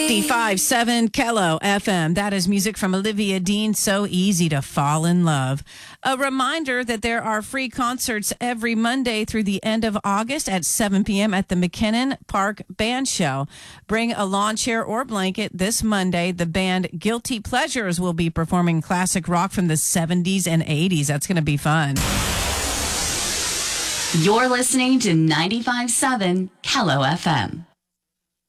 95.7 Kello FM. That is music from Olivia Dean, So Easy to Fall in Love. A reminder that there are free concerts every Monday through the end of August at 7 p.m. at the McKinnon Park Band Show. Bring a lawn chair or blanket this Monday. The band Guilty Pleasures will be performing classic rock from the 70s and 80s. That's going to be fun. You're listening to 95.7 Kello FM.